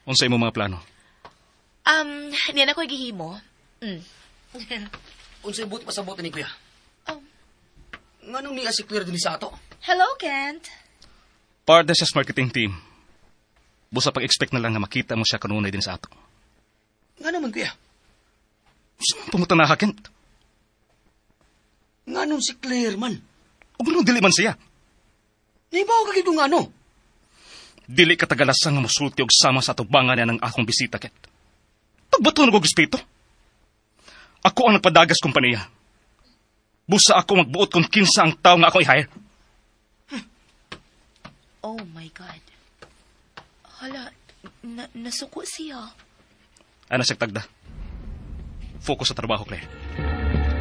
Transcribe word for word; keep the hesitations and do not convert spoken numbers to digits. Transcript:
Unsay mo mga plano? Um, niyan ako gihimo. Mm. Unsay buti pasabot ni kuya? Oh. Nganong niya si Claire din sa ato? Hello, Kent. Part na siya sa marketing team. Busa pag-expect na lang na makita mo siya kanunay din sa ato. Nga naman kuya? Pumunta na Kent. Nganong si Claire man? O ganun dili man siya. Naibaw ka kito nga no? Dili katagalasang nga musulti og sama sa atubangan niya ng akong bisita, Kent. Pagbato na ko respeto. Ako ang nagpadagas kompanya. Busa ako magbuot kung kinsa ang tao nga ako i-hire. Oh my God. Hala, na nasuko siya. Ano siya tagda? Focus sa trabaho, Claire.